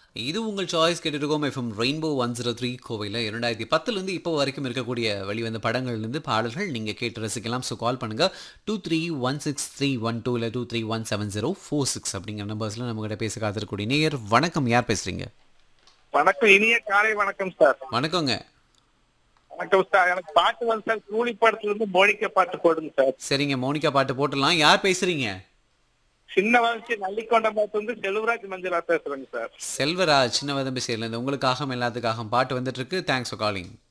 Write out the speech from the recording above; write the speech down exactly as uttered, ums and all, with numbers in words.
இது உங்கள் choice கேட்டுருக்கோம் FM rainbow one zero three கோவையில் இரண்டாயிரத்தி பத்துலேருந்து இப்போ வரைக்கும் இருக்கக்கூடிய வெளிவந்த படங்கள்லேருந்து பாடல்கள் நீங்கள் கேட்டு ரசிக்கலாம். ஸோ கால் பண்ணுங்கள் two three one six three one two இல்லை two three one seven zero four six அப்படிங்கிற நம்பர்ஸில் நம்மகிட்ட பேச காத்திருக்கக்கூடிய நேயர். வணக்கம், யார் பேசுகிறீங்க? வணக்கம், இனிய காலை வணக்கம் சார். வணக்கங்க. வணக்கம் சார். எனக்கு பாட்டு வந்து சார் கூலி படத்துல இருந்து மோனிகா பாட்டு போடுங்க சார். சரிங்க, மோனிகா பாட்டு போட்டுடலாம். யார் பேசுகிறீங்க? சின்ன வளர்ச்சி நல்லிக்கொண்டம் பாட்டு வந்து செல்வராஜ் மஞ்சளா பேசுறேங்க சார். செல்வராஜ் சின்ன வதம்பி சேர்லேருந்து உங்களுக்காக எல்லாத்துக்காக பாட்டு வந்துட்டு இருக்கு. Thanks for calling.